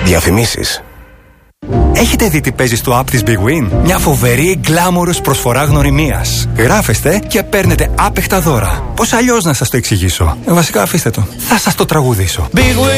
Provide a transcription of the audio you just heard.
Διαφημίσεις. Έχετε δει τι παίζει στο app της Big Win? Μια φοβερή γκλάμορος προσφορά γνωριμίας. Γράφεστε και παίρνετε άπεχτα δώρα. Πώς αλλιώς να σας το εξηγήσω? Βασικά αφήστε το. Θα σας το τραγουδήσω.